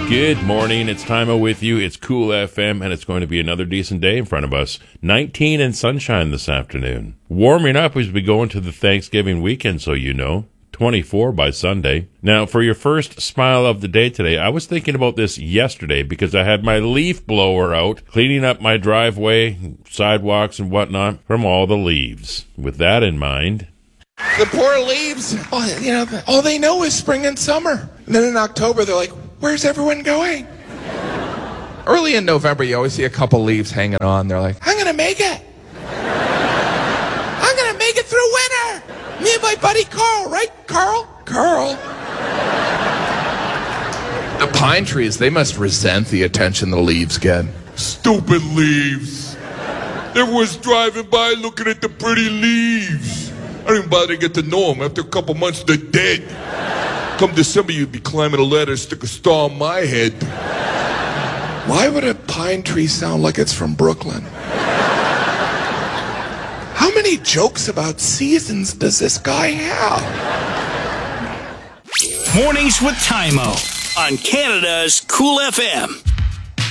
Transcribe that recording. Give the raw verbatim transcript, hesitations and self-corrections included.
Good morning. It's Timo with you. It's Cool F M, and it's going to be another decent day in front of us. nineteen and sunshine this afternoon. Warming up as we go into the Thanksgiving weekend, so you know. twenty-four by Sunday. Now, for your first smile of the day today, I was thinking about this yesterday because I had my leaf blower out, cleaning up my driveway, sidewalks, and whatnot from all the leaves. With that in mind... The poor leaves, oh, you know, all they know is spring and summer. And then in October, they're like, where's everyone going? Early in November, you always see a couple leaves hanging on. They're like, I'm going to make it. I'm going to make it through winter. Me and my buddy Carl, right, Carl? Carl. The pine trees, they must resent the attention the leaves get. Stupid leaves. Everyone's driving by looking at the pretty leaves. I don't even bother to get to know them. After a couple months, they're dead. Come December, you'd be climbing a ladder and stick a star on my head. Why would a pine tree sound like it's from Brooklyn? How many jokes about seasons does this guy have? Mornings with Timo on Canada's Cool F M.